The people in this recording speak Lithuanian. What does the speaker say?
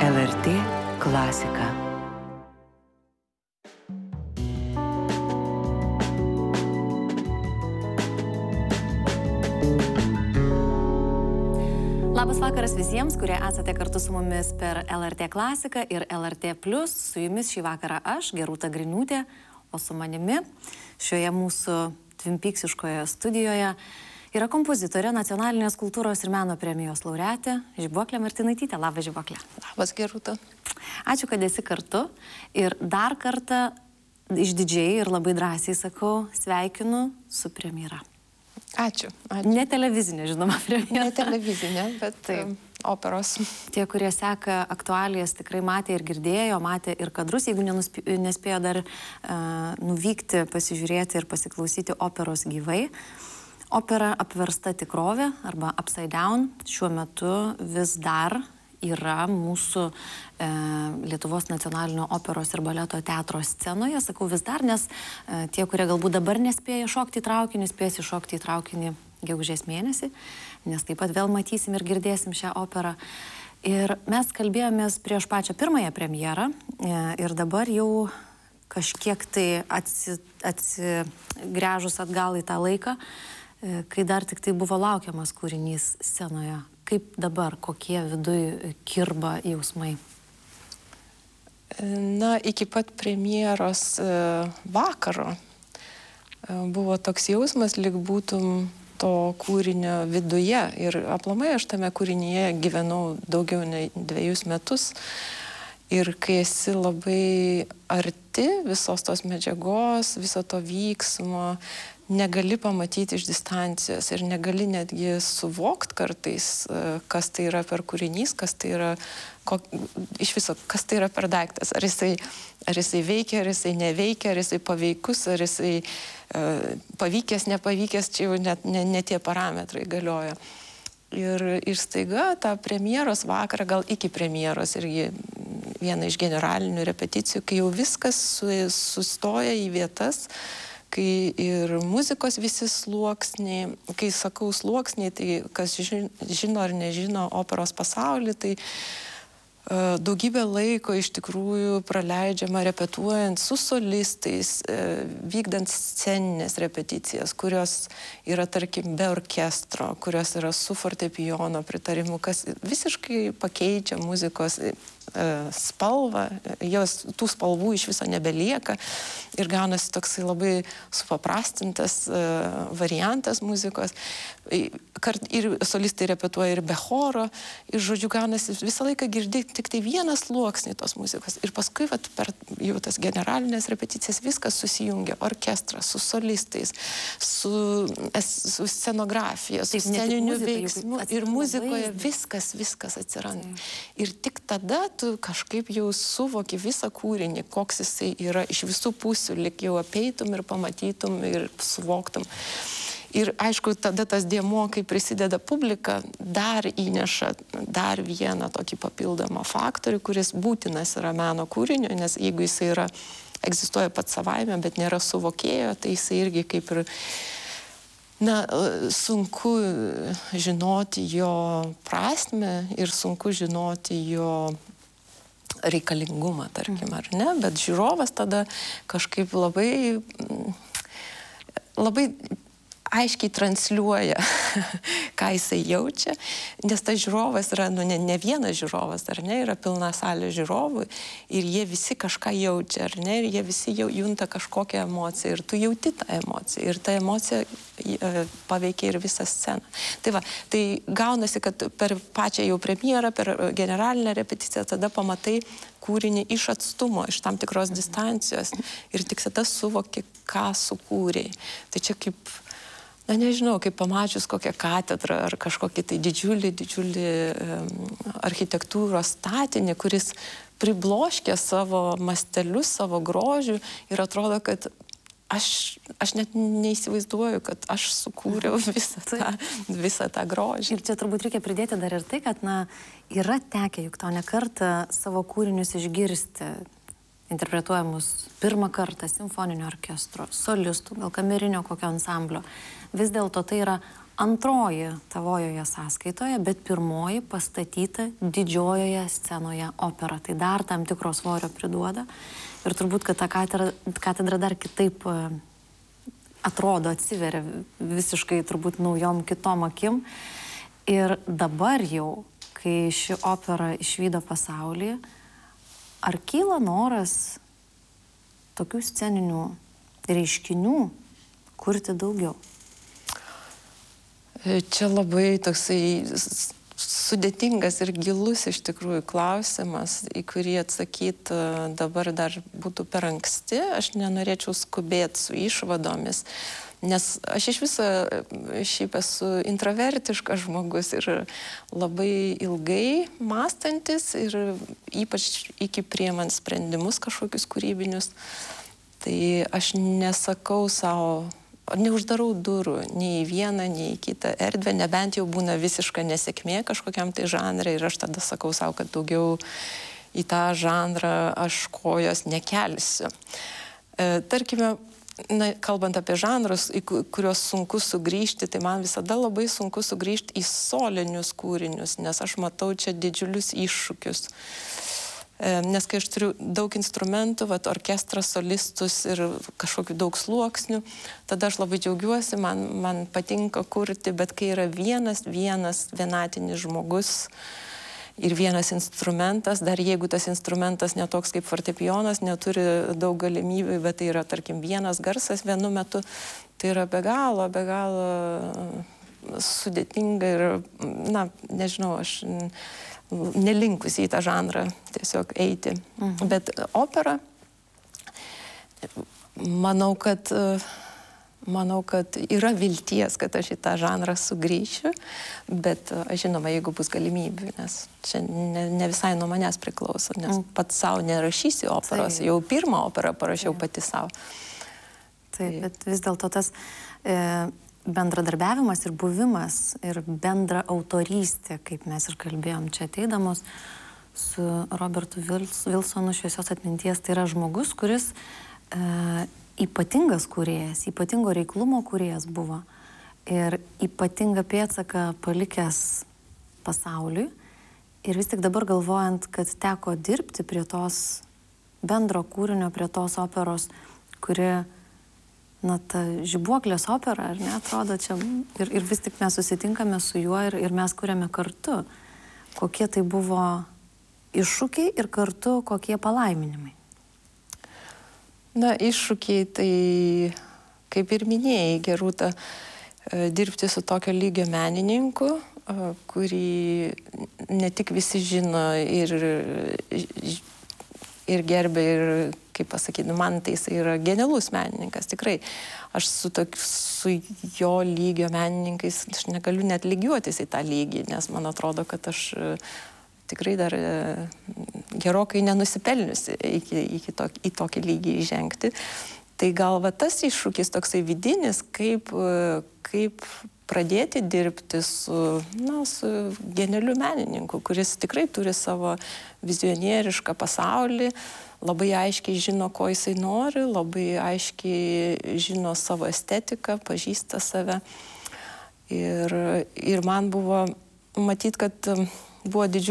LRT klasika. Labas vakaras visiems, kurie esate kartu su mumis per LRT klasiką ir LRT+. Su jumis šį vakarą aš, Gerūta Griniūtė, o su manimi šioje mūsų tvimpyksiškoje studijoje yra kompozitorė, Nacionalinės kultūros ir meno premijos laureatė Žibuoklė Martinaitytė. Labas, Žibuoklė. Labas, Gerūta. Ačiū, kad esi kartu. Ir dar kartą išdidžiai ir labai drąsiai sakau, sveikinu su premjera. Ačiū. Ne televizinė, žinoma, premjera. Ne televizinė, bet operos. Tie, kurie seka aktualijas, tikrai matė ir girdėjo, matė ir kadrus, jeigu nespėjo dar nuvykti, pasižiūrėti ir pasiklausyti operos gyvai. Opera apversta tikrovė arba Upside Down šiuo metu vis dar yra mūsų Lietuvos nacionalinio operos ir baleto teatro scenoje. Sakau vis dar, nes tie, kurie galbūt dabar nespėja šokti į traukinį, spės įšokti į traukinį gegužės mėnesį, nes taip pat vėl matysim ir girdėsim šią operą. Ir mes kalbėjomės prieš pačią pirmąją premjerą ir dabar jau kažkiek tai atsigręžus atgal į tą laiką, kai dar tik tai buvo laukiamas kūrinys scenoje. Kaip dabar, kokie viduj kirba jausmai? Na, iki pat premjeros vakaro buvo toks jausmas, lyg būtum to kūrinio viduje. Ir aplamai aš tame kūrinyje gyvenau daugiau nei 2 metus. Ir kai esi labai arti visos tos medžiagos, viso to vyksmo, negali pamatyti iš distancijos ir negali netgi suvokti kartais, kas tai yra per kūrinys, kas tai yra, iš viso, kas tai yra per daiktas. Ar jisai veikia, ar jisai neveikia, ar jisai paveikus, ar jisai pavykęs, nepavykęs, čia jau net ne tie parametrai galioja. Ir staiga tą premjeros vakarą, gal iki premjeros, irgi viena iš generalinių repeticijų, kai jau viskas sustoja į vietas, kai ir muzikos visi sluoksniai, kai sakau sluoksniai, tai kas žino ar nežino operos pasaulį, tai daugybę laiko iš tikrųjų praleidžiama repetuojant su solistais, vykdant sceninės repeticijas, kurios yra, tarkim, be orkestro, kurios yra su fortepijono pritarimu, kas visiškai pakeičia muzikos spalvą, tų spalvų iš viso nebelieka ir gaunasi toksai labai supaprastintas variantas muzikos. Ir solistai repetuoja ir be choro, ir žodžiu gaunasi visą laiką girdi tik tai vieną sluoksnį tos muzikos. Ir paskui per jau tas generalinės repeticijas viskas susijungia. Orkestras, su solistais, su scenografija, su sceniniu veiksmu ir muzikoje viskas atsiranda. Ir tik tada tu kažkaip jau suvoki visą kūrinį, koks jisai yra iš visų pusių, lyg jau apeitum ir pamatytum ir suvoktum. Ir aišku, tada tas dėmuo, kai prisideda publika, dar įneša dar vieną tokį papildomą faktorių, kuris būtinas yra meno kūrinio, nes jeigu jisai egzistuoja pats savaime, bet nėra suvokėjo, tai jisai irgi kaip ir, sunku žinoti jo prasmę ir sunku žinoti jo reikalingumą, tarkim, ar ne, bet žiūrovas tada kažkaip labai aiškiai transliuoja, ką jisai jaučia, nes tas žiūrovas yra, ne vienas žiūrovas, ar ne, yra pilna salė žiūrovų ir jie visi kažką jaučia, ar ne, ir jie visi jau junta kažkokią emociją ir tu jauti tą emociją ir ta emocija paveikia ir visą sceną. Tai va, tai gaunasi, kad per pačią jau premjerą, per generalinę repeticiją tada pamatai kūrinį iš atstumo, iš tam tikros distancijos ir tik tada suvoki, ką sukūrei. Tai čia kaip, nežinau, kaip pamačius kokią katedrą ar kažkokį tai didžiulį architektūros statinį, kuris pribloškia savo mastelius, savo grožių ir atrodo, kad aš net neįsivaizduoju, kad aš sukūriau visą tą grožį. Ir čia turbūt reikia pridėti dar ir tai, kad yra tekę juk to ne kartą savo kūrinius išgirsti interpretuojamus pirmą kartą simfoninio orkestro, solistų, gal kamerinio kokio ansamblio, vis dėlto tai yra antroji tavojoje sąskaitoje, bet pirmoji pastatyta didžiojoje scenoje opera. Tai dar tam tikro svorio priduoda. Ir turbūt, kad ta katedra dar kitaip atrodo, atsiveria visiškai turbūt naujom kitom akim. Ir dabar jau, kai ši opera išvydo pasaulį, ar kyla noras tokių sceninių reiškinių kurti daugiau? Čia labai toksai sudėtingas ir gilus iš tikrųjų klausimas, į kurį atsakyti dabar dar būtų per anksti. Aš nenorėčiau skubėti su išvadomis, nes aš iš viso šiaip esu intravertiškas žmogus ir labai ilgai mąstantis ir ypač iki priimant sprendimus kažkokius kūrybinius. Tai aš nesakau savo, neuždarau durų nei į vieną, nei į kitą erdvę, nebent jau būna visiška nesėkmė kažkokiam tai žanre ir aš tada sakau savo, kad daugiau į tą žanrą aš kojos nekelsiu. Tarkime, kalbant apie žanrus, į kuriuos sunku sugrįžti, tai man visada labai sunku sugrįžti į solinius kūrinius, nes aš matau čia didžiulius iššūkius. Nes kai aš turiu daug instrumentų, orkestrą, solistus ir kažkokių daug sluoksnių, tada aš labai džiaugiuosi, man patinka kurti, bet kai yra vienatinis žmogus ir vienas instrumentas, dar jeigu tas instrumentas netoks kaip fortepijonas, neturi daug galimybių, bet tai yra, tarkim, vienas garsas vienu metu, tai yra be galo sudėtinga ir, nežinau, aš nelinkusi į tą žanrą tiesiog eiti. Bet opera, manau, kad yra vilties, kad aš į tą žanrą sugrįšiu, bet žinoma, jeigu bus galimybių, nes čia ne visai nuo manęs priklauso, nes pats savo nerašysiu operos, jau pirmą operą parašiau pati savo. Taip, bet vis dėlto tas bendradarbiavimas ir buvimas ir bendra autorystė, kaip mes ir kalbėjom čia ateidamos su Robertu Vilsonu Šviesios atminties, tai yra žmogus, kuris ypatingas kūrėjas, ypatingo reiklumo kūrėjas buvo ir ypatingą pėdsaką palikęs pasauliui. Ir vis tik dabar galvojant, kad teko dirbti prie tos bendro kūrinio, prie tos operos, kuri, ta žibuoklės opera, ar ne, atrodo čia, ir vis tik mes susitinkame su juo ir mes kuriame kartu. Kokie tai buvo iššūkiai ir kartu kokie palaiminimai? Iššūkiai, tai kaip ir minėjai, Gerūta, dirbti su tokio lygio menininku, kurį ne tik visi žino ir gerbė, ir, kaip pasakyti, man tai jis yra genialus menininkas, tikrai. Aš su jo lygio menininkais, aš negaliu net lygiuotis į tą lygį, nes man atrodo, kad aš tikrai dar gerokai nenusipelniusi į tokį lygį įžengti. Tai gal tas iššūkis toksai vidinis, kaip pradėti dirbti su genialiu menininku, kuris tikrai turi savo vizionierišką pasaulį, labai aiškiai žino, ko jisai nori, labai aiškiai žino savo estetiką, pažįsta save. Ir man buvo matyti, kad buvo didžiulis